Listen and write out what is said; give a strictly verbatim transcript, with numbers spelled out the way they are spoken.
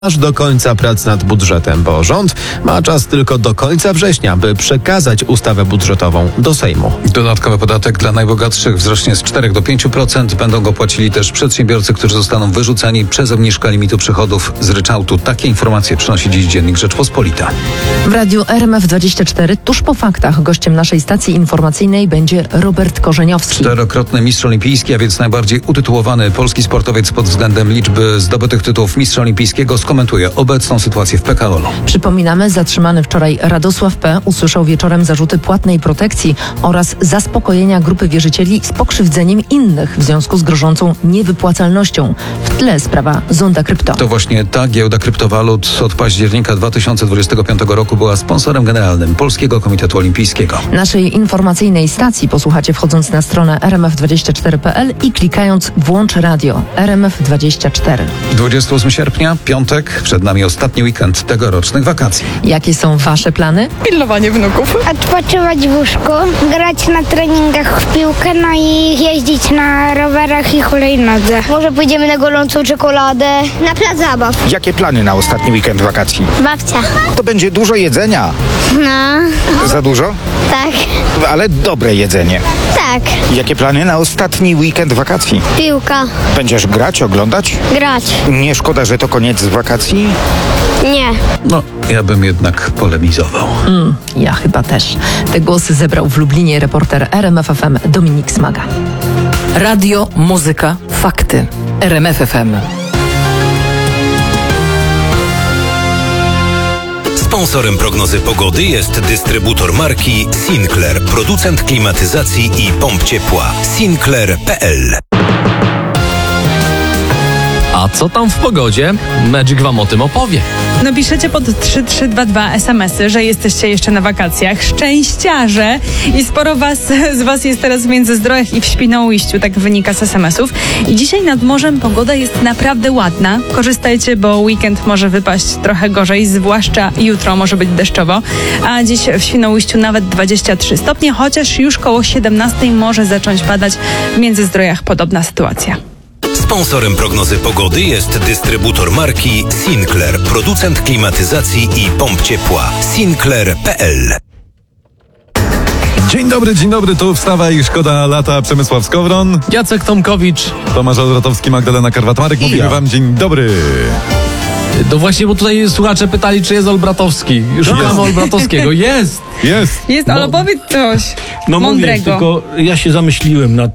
aż do końca prac nad budżetem, bo rząd ma czas tylko do końca września, by przekazać ustawę budżetową do Sejmu. Dodatkowy podatek dla najbogatszych wzrośnie z czterech do pięciu procent. Będą go płacili też przedsiębiorcy, którzy zostaną wyrzuceni przez obniżkę limitu przychodów z ryczałtu. Takie informacje przynosi dziś Dziennik Rzeczpospolita. W radiu R M F dwadzieścia cztery tuż po faktach gościem naszej stacji informacyjnej będzie Robert Korzeniowski. Czterokrotny mistrz olimpijski, a więc najbardziej utytułowany polski sportowiec pod względem liczby zdobytych tytułów mistrza olimpijskiego, skomentuje obecną sytuację w P K O L u. Przypominamy, zatrzymany wczoraj Radosław P. usłyszał wieczorem zarzuty płatnej protekcji oraz zaspokojenia grupy wierzycieli z pokrzywdzeniem innych w związku z grożącą niewypłacalnością. W tle sprawa Zonda Krypto. To właśnie ta giełda kryptowalut od października dwa tysiące dwudziestego piątego roku była sponsorem generalnym Polskiego Komitetu Olimpijskiego. Naszej informacyjnej stacji posłuchacie wchodząc na stronę r m f dwadzieścia cztery kropka p l i klikając Włącz radio R M F dwadzieścia cztery. dwudziestego ósmego sierpnia, piątek, przed nami ostatni weekend tegorocznych wakacji. Jakie są wasze plany? Pilnowanie wnuków. Odpoczywać w łóżku, grać na treningach w piłkę, no i jeździć na rowerach i hulajnodze. Może pójdziemy na gorącą czekoladę. Na plac zabaw. Jakie plany na ostatni weekend wakacji? Babcia. To będzie dużo jedzenia. No, Za dużo? tak, Ale dobre jedzenie. tak. Jakie plany na ostatni weekend wakacji? Piłka. Będziesz grać, oglądać? Grać. Nie szkoda, że to koniec wakacji? Nie. No, ja bym jednak polemizował. Mm, ja chyba też. Te głosy zebrał w Lublinie reporter R M F F M Dominik Smaga. Radio, muzyka, fakty. R M F F M. Sponsorem prognozy pogody jest dystrybutor marki Sinclair, producent klimatyzacji i pomp ciepła. Sinclair kropka p l. A co tam w pogodzie? Magic wam o tym opowie. No piszecie pod trzy trzy dwa dwa es em esy, że jesteście jeszcze na wakacjach. Szczęściarze! I sporo was, z was jest teraz w Międzyzdrojach i w Świnoujściu, tak wynika z es em esów. I dzisiaj nad morzem pogoda jest naprawdę ładna. Korzystajcie, bo weekend może wypaść trochę gorzej, zwłaszcza jutro może być deszczowo. A dziś w Świnoujściu nawet dwadzieścia trzy stopnie, chociaż już koło siedemnastej może zacząć padać. W Międzyzdrojach podobna sytuacja. Sponsorem prognozy pogody jest dystrybutor marki Sinclair, producent klimatyzacji i pomp ciepła. Sinclair kropka p l. Dzień dobry, dzień dobry, tu Wstawaj, Szkoda Lata, Przemysław Skowron, Jacek Tomkowicz. Tomasz Olbratowski, Magdalena Karwat-Marek. Mówimy wam dzień dobry. No właśnie, bo tutaj słuchacze pytali, czy jest Olbratowski. Szukamy Olbratowskiego. Jest! Jest. Jest, No. ale powiedz coś No mówię, mądrego. tylko ja się zamyśliłem nad